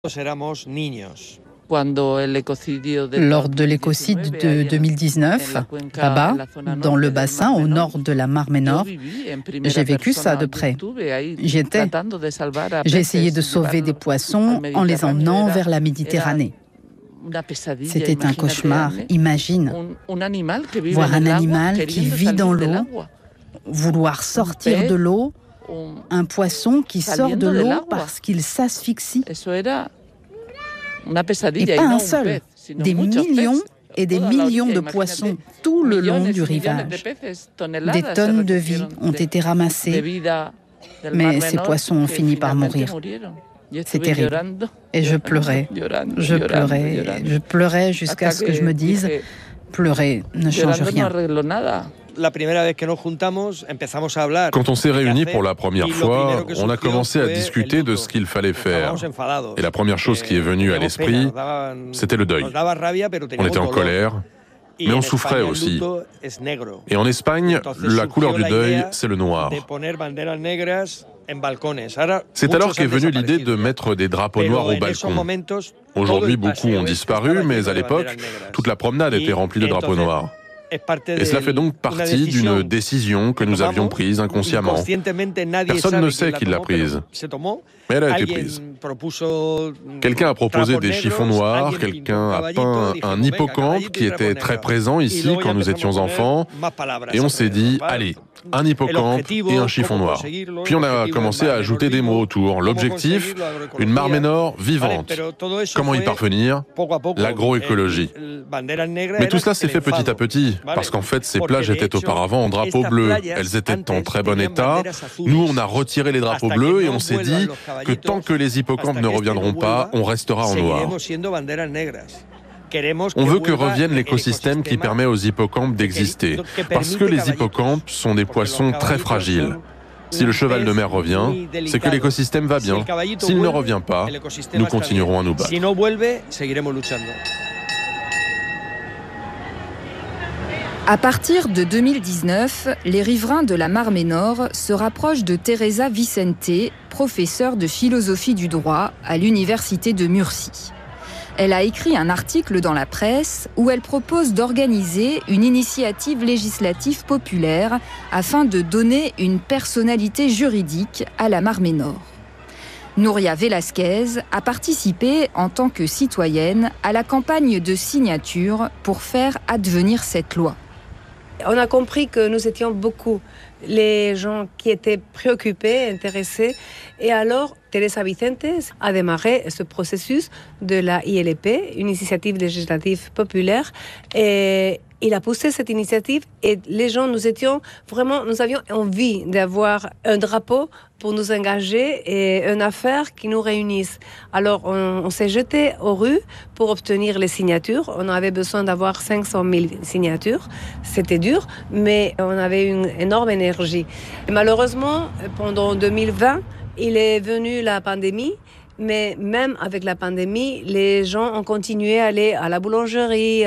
Lors de l'écocide de 2019, là-bas, dans le bassin au nord de la Mar Menor, j'ai vécu ça de près. J'y étais. J'ai essayé de sauver des poissons en les emmenant vers la Méditerranée. C'était un cauchemar, imagine. Voir un animal qui vit dans l'eau, vouloir sortir de l'eau, un poisson qui sort de l'eau parce qu'il s'asphyxie. Et pas un seul, des millions et des millions de poissons tout le long du rivage. Des tonnes de vie ont été ramassées, mais ces poissons ont fini par mourir. C'est terrible. Et je pleurais jusqu'à ce que je me dise, pleurer ne change rien. Quand on s'est réunis pour la première fois, on a commencé à discuter de ce qu'il fallait faire. Et la première chose qui est venue à l'esprit, c'était le deuil. On était en colère, mais on souffrait aussi. Et en Espagne, la couleur du deuil, c'est le noir. C'est alors qu'est venue l'idée de mettre des drapeaux noirs au balcon. Aujourd'hui, beaucoup ont disparu, mais à l'époque, toute la promenade était remplie de drapeaux noirs. Et cela fait donc partie d'une décision que nous avions prise inconsciemment. Personne ne sait qui l'a prise, mais elle a été prise. Quelqu'un a proposé des chiffons noirs, quelqu'un a peint un hippocampe qui était très présent ici quand nous étions enfants, et on s'est dit, allez, un hippocampe et un chiffon noir. Puis on a commencé à ajouter des mots autour. L'objectif, une Mar Menor vivante. Comment y parvenir? L'agroécologie. Mais tout cela s'est fait petit à petit, parce qu'en fait, ces plages étaient auparavant en drapeau bleu. Elles étaient en très bon état. Nous, on a retiré les drapeaux bleus et on s'est dit que tant que les hippocampes ne reviendront pas, on restera en noir. On veut que revienne l'écosystème qui permet aux hippocampes d'exister, parce que les hippocampes sont des poissons très fragiles. Si le cheval de mer revient, c'est que l'écosystème va bien. S'il ne revient pas, nous continuerons à nous battre. À partir de 2019, les riverains de la Mar Menor se rapprochent de Teresa Vicente, professeure de philosophie du droit à l'université de Murcie. Elle a écrit un article dans la presse où elle propose d'organiser une initiative législative populaire afin de donner une personnalité juridique à la Mar Menor. Nouria Velasquez a participé en tant que citoyenne à la campagne de signature pour faire advenir cette loi. On a compris que nous étions beaucoup les gens qui étaient préoccupés, intéressés. Et alors, Teresa Vicente a démarré ce processus de la ILP, une initiative législative populaire. Et il a poussé cette initiative et les gens, nous avions envie d'avoir un drapeau pour nous engager et une affaire qui nous réunisse. Alors, on s'est jeté aux rues pour obtenir les signatures. On avait besoin d'avoir 500 000 signatures. C'était dur, mais on avait une énorme énergie. Et malheureusement, pendant 2020, il est venu la pandémie. Mais même avec la pandémie, les gens ont continué à aller à la boulangerie,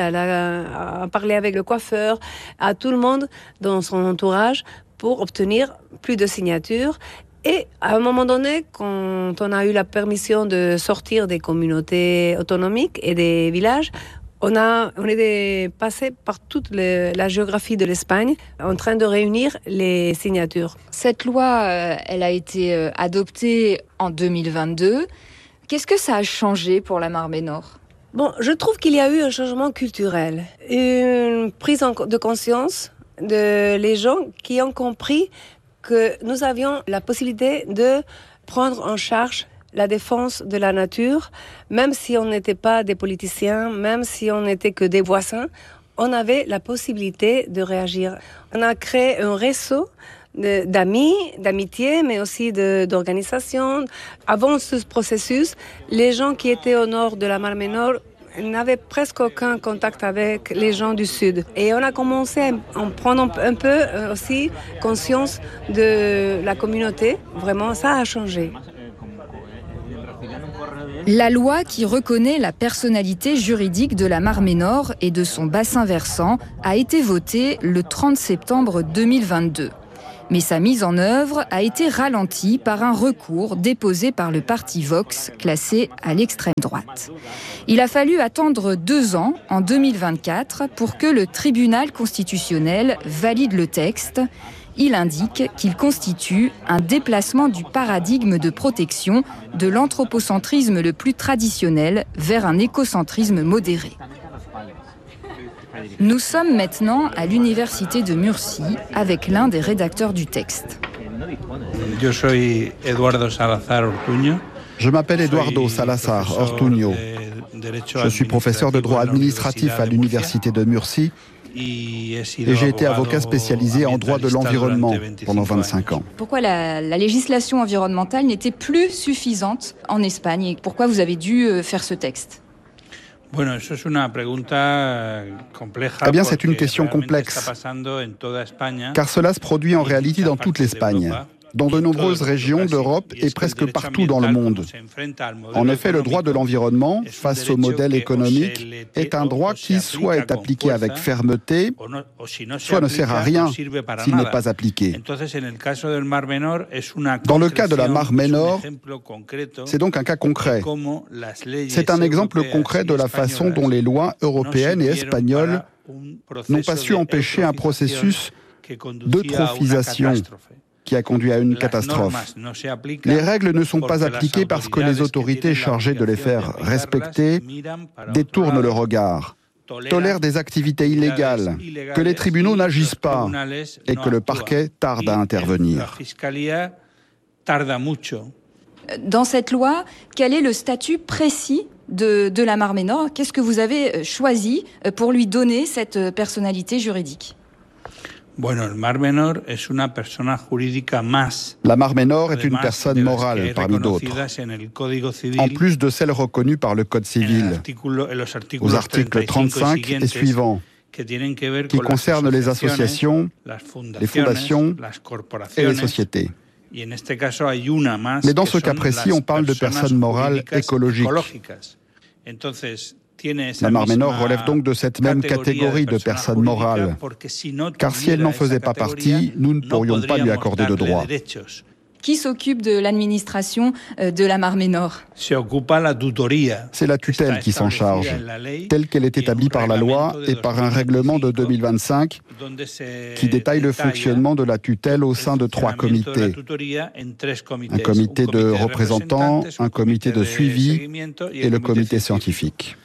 à parler avec le coiffeur, à tout le monde dans son entourage pour obtenir plus de signatures. Et à un moment donné, quand on a eu la permission de sortir des communautés autonomiques et des villages, on est passé par toute la géographie de l'Espagne en train de réunir les signatures. Cette loi, elle a été adoptée en 2022. Qu'est-ce que ça a changé pour la Mar Menor ? Bon, je trouve qu'il y a eu un changement culturel, une prise de conscience de les gens qui ont compris que nous avions la possibilité de prendre en charge la défense de la nature, même si on n'était pas des politiciens, même si on n'était que des voisins, on avait la possibilité de réagir. On a créé un réseau d'amis, d'amitié, mais aussi d'organisations. Avant ce processus, les gens qui étaient au nord de la Mar Menor n'avaient presque aucun contact avec les gens du sud. Et on a commencé à en prendre un peu aussi conscience de la communauté. Vraiment, ça a changé. La loi qui reconnaît la personnalité juridique de la Mar Menor et de son bassin versant a été votée le 30 septembre 2022. Mais sa mise en œuvre a été ralentie par un recours déposé par le parti Vox, classé à l'extrême droite. Il a fallu attendre 2 ans, en 2024, pour que le tribunal constitutionnel valide le texte. Il indique qu'il constitue un déplacement du paradigme de protection de l'anthropocentrisme le plus traditionnel vers un écocentrisme modéré. Nous sommes maintenant à l'université de Murcie avec l'un des rédacteurs du texte. Je m'appelle Eduardo Salazar Ortuño. Je suis professeur de droit administratif à l'université de Murcie et j'ai été avocat spécialisé en droit de l'environnement pendant 25 ans. Pourquoi la législation environnementale n'était plus suffisante en Espagne et pourquoi vous avez dû faire ce texte ? Eh bien, c'est une question complexe, car cela se produit en réalité dans toute l'Espagne, dans de nombreuses régions d'Europe et presque partout dans le monde. En effet, le droit de l'environnement, face au modèle économique, est un droit qui soit est appliqué avec fermeté, soit ne sert à rien s'il n'est pas appliqué. Dans le cas de la Mar Menor, c'est donc un cas concret. C'est un exemple concret de la façon dont les lois européennes et espagnoles n'ont pas su empêcher un processus d'eutrophisation qui a conduit à une catastrophe. Les règles ne sont pas appliquées parce que les autorités chargées de les faire respecter détournent le regard, tolèrent des activités illégales, que les tribunaux n'agissent pas et que le parquet tarde à intervenir. Dans cette loi, quel est le statut précis de la Mar Menor ? Qu'est-ce que vous avez choisi pour lui donner cette personnalité juridique ? La Mar Menor est une personne morale parmi d'autres, en plus de celle reconnue par le Code civil, aux articles 35 et suivants, qui concernent les associations, les fondations et les sociétés. Mais dans ce cas précis, on parle de personnes morales écologiques. La Mar Menor relève donc de cette même catégorie de personnes morales, car si elle n'en faisait pas partie, nous ne pourrions pas lui accorder de droits. Qui s'occupe de l'administration de la Mar Menor ? C'est la tutelle qui s'en charge, telle qu'elle est établie par la loi et par un règlement de 2025 qui détaille le fonctionnement de la tutelle au sein de 3 comités. Un comité de représentants, un comité de suivi et le comité scientifique.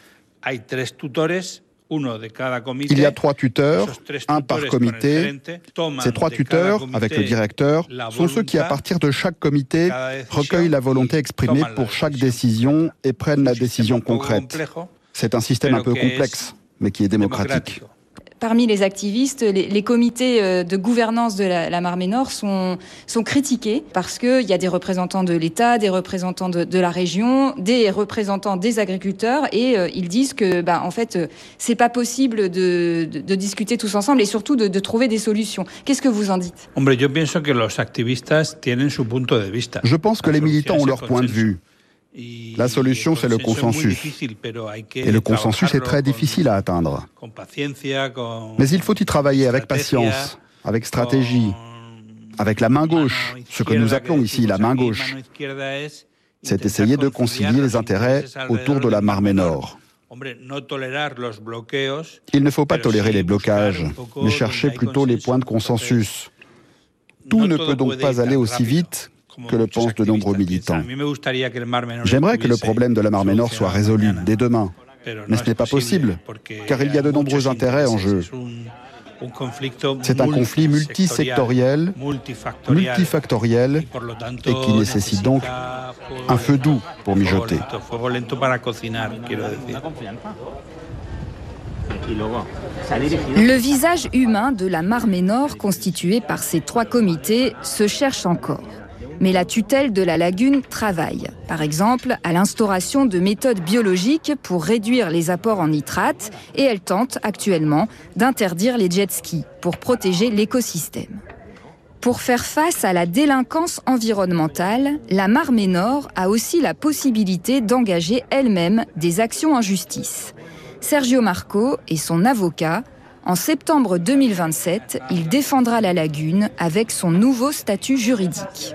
Il y a 3 tuteurs, un par comité. Ces 3 tuteurs, avec le directeur, sont ceux qui, à partir de chaque comité, recueillent la volonté exprimée pour chaque décision et prennent la décision concrète. C'est un système un peu complexe, mais qui est démocratique. Parmi les activistes, les comités de gouvernance de la Mar Menor sont critiqués parce qu'il y a des représentants de l'État, des représentants de la région, des représentants des agriculteurs et ils disent que en fait, c'est pas possible de discuter tous ensemble et surtout de trouver des solutions. Qu'est-ce que vous en dites ? Je pense que les militants ont leur point de vue. La solution, c'est le consensus. Et le consensus est très difficile à atteindre. Mais il faut y travailler avec patience, avec stratégie, avec la main gauche, ce que nous appelons ici la main gauche. C'est essayer de concilier les intérêts autour de la Mar Menor. Il ne faut pas tolérer les blocages, mais chercher plutôt les points de consensus. Tout ne peut donc pas aller aussi vite que le pensent de nombreux militants. J'aimerais que le problème de la Mar Menor soit résolu dès demain, mais ce n'est pas possible, car il y a de nombreux intérêts en jeu. C'est un conflit multisectoriel, multifactoriel, et qui nécessite donc un feu doux pour mijoter. Le visage humain de la Mar Menor, constitué par ces 3 comités, se cherche encore. Mais la tutelle de la lagune travaille, par exemple, à l'instauration de méthodes biologiques pour réduire les apports en nitrates et elle tente actuellement d'interdire les jet-skis pour protéger l'écosystème. Pour faire face à la délinquance environnementale, la Mar Menor a aussi la possibilité d'engager elle-même des actions en justice. Sergio Marco et son avocat En septembre 2027, il défendra la lagune avec son nouveau statut juridique.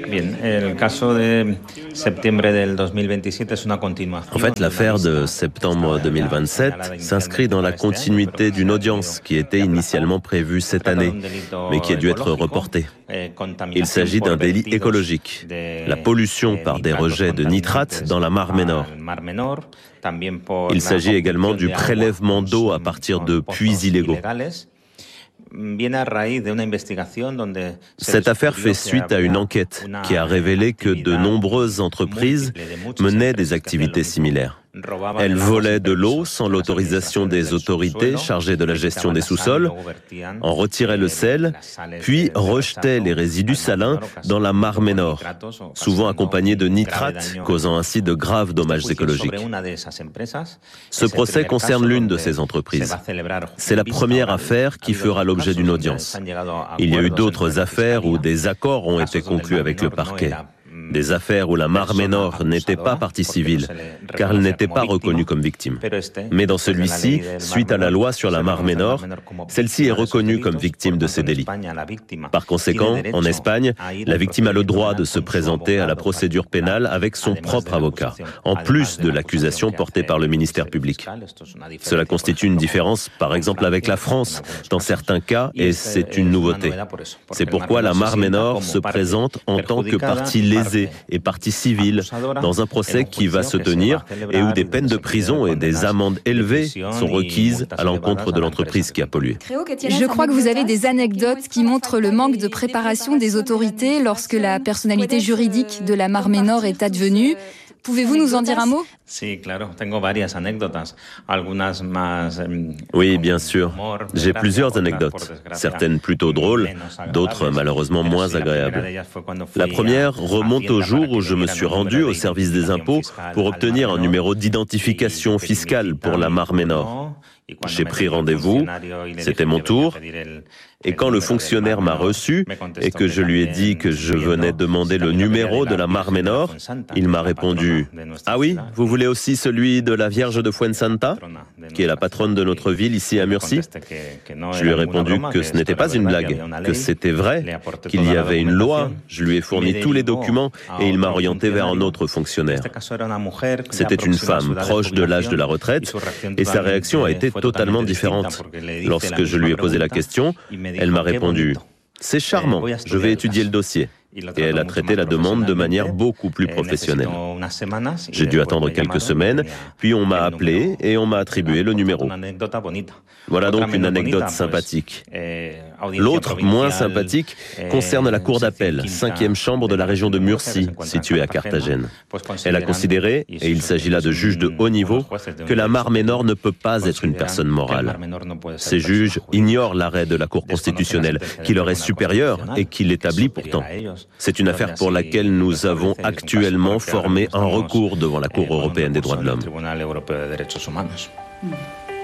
En fait, l'affaire de septembre 2027 s'inscrit dans la continuité d'une audience qui était initialement prévue cette année, mais qui a dû être reportée. Il s'agit d'un délit écologique, la pollution par des rejets de nitrates dans la Mar Menor. Il s'agit également du prélèvement d'eau à partir de puits illégaux. Cette affaire fait suite à une enquête qui a révélé que de nombreuses entreprises menaient des activités similaires. Elles volaient de l'eau sans l'autorisation des autorités chargées de la gestion des sous-sols, en retiraient le sel, puis rejetaient les résidus salins dans la Mar Menor, souvent accompagnés de nitrates, causant ainsi de graves dommages écologiques. Ce procès concerne l'une de ces entreprises. C'est la première affaire qui fera l'objet d'une audience. Il y a eu d'autres affaires où des accords ont été conclus avec le parquet. Des affaires où la Mar Menor n'était pas partie civile, car elle n'était pas reconnue comme victime. Mais dans celui-ci, suite à la loi sur la Mar Menor, celle-ci est reconnue comme victime de ces délits. Par conséquent, en Espagne, la victime a le droit de se présenter à la procédure pénale avec son propre avocat, en plus de l'accusation portée par le ministère public. Cela constitue une différence, par exemple, avec la France, dans certains cas, et c'est une nouveauté. C'est pourquoi la Mar Menor se présente en tant que partie lésée et partie civile dans un procès qui va se tenir et où des peines de prison et des amendes élevées sont requises à l'encontre de l'entreprise qui a pollué. Je crois que vous avez des anecdotes qui montrent le manque de préparation des autorités lorsque la personnalité juridique de la Mar Menor est advenue. Pouvez-vous nous en dire un mot ? Oui, bien sûr. J'ai plusieurs anecdotes, certaines plutôt drôles, d'autres malheureusement moins agréables. La première remonte au jour où je me suis rendu au service des impôts pour obtenir un numéro d'identification fiscale pour la Mar Menor. J'ai pris rendez-vous, c'était mon tour, et quand le fonctionnaire m'a reçu et que je lui ai dit que je venais demander le numéro de la Mar Menor, il m'a répondu « Ah oui, vous voulez aussi celui de la Vierge de Fuensanta, qui est la patronne de notre ville ici à Murcie ?» Je lui ai répondu que ce n'était pas une blague, que c'était vrai, qu'il y avait une loi. Je lui ai fourni tous les documents et il m'a orienté vers un autre fonctionnaire. C'était une femme proche de l'âge de la retraite et sa réaction a été totalement différente. Lorsque je lui ai posé la question, elle m'a répondu « C'est charmant, je vais étudier le dossier ». Et elle a traité la demande de manière beaucoup plus professionnelle. J'ai dû attendre quelques semaines, puis on m'a appelé et on m'a attribué le numéro. Voilà donc une anecdote sympathique. L'autre, moins sympathique, concerne la cour d'appel, 5e chambre de la région de Murcie, située à Carthagène. Elle a considéré, et il s'agit là de juges de haut niveau, que la Mar Menor ne peut pas être une personne morale. Ces juges ignorent l'arrêt de la Cour constitutionnelle, qui leur est supérieur et qui l'établit pourtant. C'est une affaire pour laquelle nous avons actuellement formé un recours devant la Cour européenne des droits de l'homme.